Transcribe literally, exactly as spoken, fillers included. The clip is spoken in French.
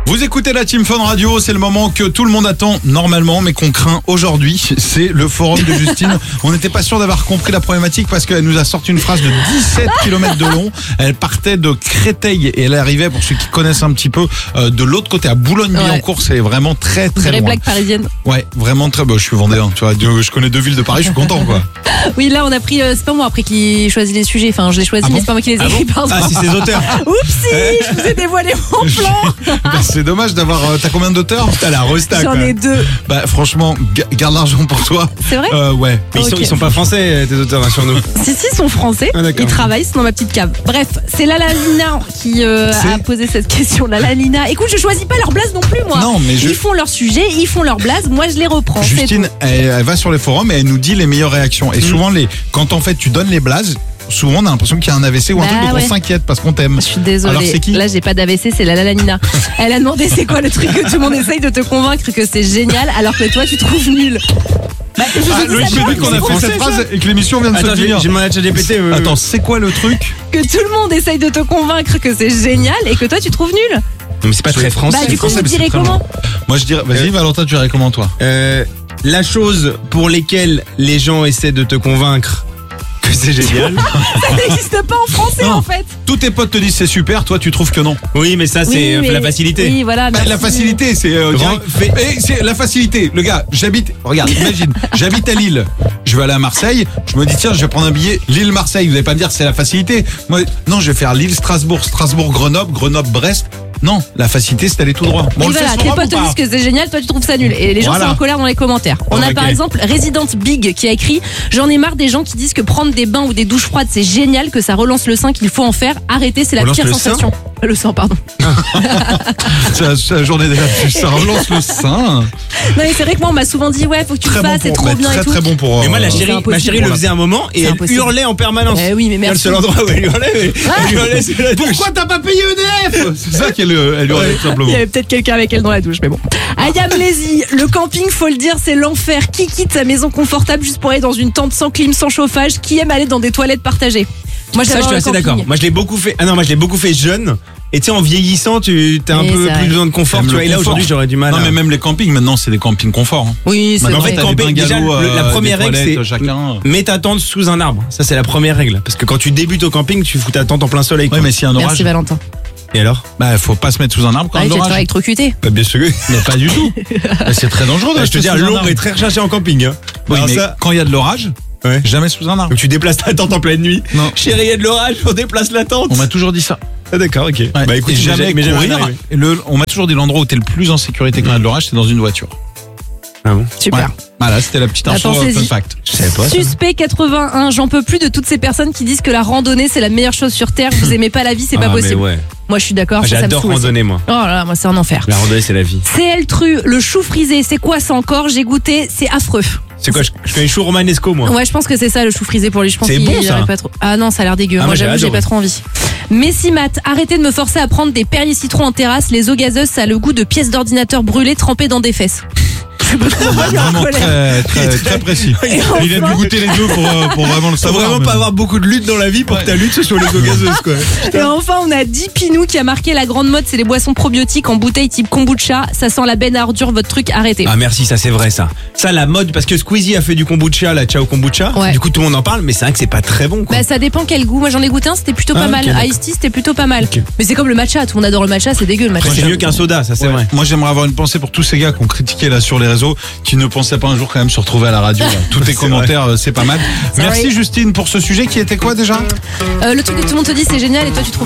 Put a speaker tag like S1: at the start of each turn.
S1: Vous écoutez la Team Fun Radio, c'est le moment que tout le monde attend normalement, mais qu'on craint aujourd'hui. C'est le forum de Justine. On n'était pas sûr d'avoir compris la problématique parce qu'elle nous a sorti une phrase de dix-sept kilomètres de long. Elle partait de Créteil et elle arrivait, pour ceux qui connaissent un petit peu, euh, de l'autre côté à Boulogne-Billancourt. Ouais. C'est vraiment très très loin.
S2: Blague parisienne.
S1: Ouais, vraiment très. Bah, je suis vendéen, tu vois. Je connais deux villes de Paris, je suis content, quoi.
S2: Oui, là on a pris. Euh, c'est pas moi après qui choisit les sujets. Enfin, je les choisis, ah mais bon c'est pas moi qui les ai écrits.
S1: Ah, bon ah, c'est ses auteurs.
S2: Oupsie, je vous ai dévoilé mon plan.
S1: Bah, c'est dommage d'avoir. Euh, t'as combien d'auteurs? T'as la resta.
S2: J'en ai deux.
S1: Bah franchement, garde l'argent pour toi.
S2: C'est vrai?
S1: euh, Ouais.
S3: Mais okay. ils, sont, ils sont pas français, tes auteurs, hein, sur nous.
S2: Si, si, ils sont français. Ah, ils travaillent, c'est dans ma petite cave. Bref, c'est Lala Lina qui euh, a posé cette question. Lala Lina. Écoute, je choisis pas leur blase non plus, moi.
S1: Non, mais je...
S2: Ils font leur sujet, ils font leur blase, moi je les reprends.
S1: Justine, elle, elle va sur les forums et elle nous dit les meilleures réactions. Et mmh. souvent, les, quand en fait tu donnes les blazes, souvent on a l'impression qu'il y a un A V C ou un bah, truc donc ouais. on s'inquiète parce qu'on t'aime.
S2: Je suis désolée.
S1: Alors c'est qui?
S2: Là j'ai pas d'A V C, c'est la Lalanina. Elle a demandé c'est quoi le truc que tout le monde essaye de te convaincre que c'est génial alors que toi tu trouves nul.
S1: Bah, ah, le fait qu'on a fait cette phrase et que l'émission vient de
S3: Attends,
S1: se finir.
S3: J'ai demandé à ChatGPT. Euh...
S1: Attends, c'est quoi le truc?
S2: Que tout le monde essaye de te convaincre que c'est génial et que toi tu trouves nul.
S3: Non mais c'est pas très français.
S2: Bah du coup vous direz comment?
S1: Moi je dirais, vas-y Valentin, tu dirais comment toi?
S3: Euh, la chose pour lesquelles les gens essaient de te convaincre que c'est génial.
S2: Ça n'existe pas en français non. en fait.
S1: Tous tes potes te disent c'est super, toi tu trouves que non.
S3: Oui mais ça c'est oui, mais... la facilité.
S2: Oui voilà.
S1: Bah, la facilité c'est euh, fait... Et c'est la facilité. Le gars, j'habite, regarde, imagine, j'habite à Lille. Je vais aller à Marseille, je me dis tiens je vais prendre un billet Lille-Marseille. Vous allez pas me dire c'est la facilité. Moi non, je vais faire Lille-Strasbourg, Strasbourg-Grenoble, Grenoble-Brest. Non, la facilité c'est d'aller tout droit.
S2: Bon, et voilà, tes potes te disent que c'est génial, toi tu trouves ça nul. Et les gens voilà. sont en colère dans les commentaires. On oh, a okay. par exemple Resident Big qui a écrit: j'en ai marre des gens qui disent que prendre des bains ou des douches froides c'est génial, que ça relance le sein, qu'il faut en faire. Arrêtez, c'est la relance pire sensation. Sein le sang, pardon.
S1: C'est la journée déjà, ça relance le sein.
S2: Non mais c'est vrai que moi on m'a souvent dit ouais faut que tu
S1: très
S2: le fasses,
S1: bon
S2: c'est trop bien
S1: très,
S2: et tout.
S1: Très bon pour.
S3: Et moi la chérie, ma chérie le faisait un moment et elle impossible. hurlait en permanence.
S2: Eh oui mais merci.
S3: C'est l'endroit où elle hurlait. Mais elle hurlait c'est la douche.
S1: Pourquoi t'as pas payé E D F? C'est ça qu'elle elle hurlait tout simplement.
S2: Il y avait peut-être quelqu'un avec elle dans la douche mais bon. Ayam Lazy, le camping faut le dire c'est l'enfer. Qui quitte sa maison confortable juste pour aller dans une tente sans clim, sans chauffage? Qui aime aller dans des toilettes partagées?
S3: Moi ça je suis assez d'accord. Moi je l'ai beaucoup fait. Ah non moi je l'ai beaucoup fait jeune. Et tu sais en vieillissant tu as un mais peu plus besoin de confort tu vois, et là aujourd'hui j'aurais du mal.
S1: Non à... mais même les campings maintenant c'est des campings confort hein.
S2: Oui c'est
S3: en fait camping déjà le, la première règle c'est
S1: chacun...
S3: mets ta tente sous un arbre. Ça c'est la première règle parce que quand tu débutes au camping tu fous ta tente en plein soleil.
S1: Oui mais s'il y a un orage.
S2: Merci Valentin.
S3: Et alors?
S1: Bah faut pas se mettre sous un arbre quand il y a un orage.
S2: Électrocuté.
S3: Bah bien sûr.
S1: Mais pas du tout. Bah, c'est très dangereux.
S3: Bah, je te dis l'ombre est très recherchée en camping hein.
S1: Oui mais ça... quand il y a de l'orage ouais. jamais sous un arbre.
S3: Donc tu déplaces ta tente en pleine nuit.
S1: Non.
S3: Chérie il y a de l'orage on déplace la tente.
S1: On m'a toujours dit ça.
S3: Ah d'accord, ok.
S1: Ouais.
S3: Bah écoute,
S1: jamais
S3: mais
S1: courir. Jamais le, on m'a toujours dit l'endroit où t'es le plus en sécurité quand il y a de l'orage, c'est dans une voiture.
S3: Ah bon?
S2: Super.
S1: Ouais. Voilà, c'était la petite info fun fact.
S3: Je savais pas.
S2: Suspect quatre-vingt-un, j'en peux plus de toutes ces personnes qui disent que la randonnée c'est la meilleure chose sur terre. Vous aimez pas la vie, c'est
S3: ah,
S2: pas possible.
S3: Ouais.
S2: Moi je suis d'accord.
S3: Ah, j'adore randonner moi.
S2: Oh là là, moi c'est un enfer.
S3: La randonnée c'est la vie.
S2: C L Tru, le chou frisé, c'est quoi ça encore? J'ai goûté, c'est affreux.
S3: C'est quoi? Je fais un chou romanesco moi.
S2: Ouais je pense que c'est ça le chou frisé pour lui. Je pense
S3: c'est bon ça.
S2: Pas trop. Ah non ça a l'air dégueu.
S3: Ah,
S2: moi j'avoue j'ai pas trop envie. Messimat, arrêtez de me forcer à prendre des Perrier citron en terrasse. Les eaux gazeuses ça a le goût de pièces d'ordinateur brûlées trempées dans des fesses.
S1: Vraiment très, très, très précis. Il a dû goûter les deux pour, pour vraiment le savoir.
S3: Faut vraiment pas avoir beaucoup de lutte dans la vie pour ouais. que ta lutte ce soit les eaux gazeuses quoi.
S2: Et enfin on a Dipinou qui a marqué la grande mode c'est les boissons probiotiques en bouteille type kombucha. Ça sent la benne à ordures, votre truc, arrêtez.
S3: Ah merci, ça c'est vrai ça. Ça la mode parce que Squeezie a fait du kombucha, la ciao kombucha. Ouais. Du coup tout le monde en parle mais c'est vrai que c'est pas très bon quoi.
S2: Bah ça dépend quel goût. Moi j'en ai goûté un, c'était plutôt ah, pas okay, mal. Ice tea c'était plutôt pas mal. Okay. Mais c'est comme le matcha, tout le monde adore le matcha, c'est dégueu le matcha.
S3: C'est mieux qu'un soda, ça c'est ouais. vrai.
S1: Moi j'aimerais avoir une pensée pour tous ces gars qui ont critiqué là sur les réseaux, qui ne pensaient pas un jour quand même se retrouver à la radio. Tous tes commentaires, vrai. C'est pas mal. Sorry. Merci Justine pour ce sujet qui était quoi déjà?
S2: euh, Le truc que tout le monde te dit c'est génial et toi tu trouves